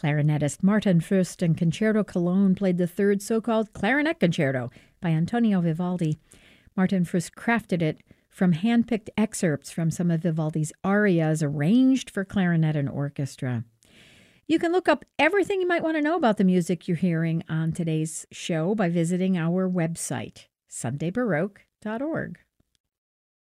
Clarinetist Martin Fürst and Concerto Cologne played the third so-called clarinet concerto by Antonio Vivaldi. Martin Fürst crafted it from hand-picked excerpts from some of Vivaldi's arias arranged for clarinet and orchestra. You can look up everything you might want to know about the music you're hearing on today's show by visiting our website, sundaybaroque.org.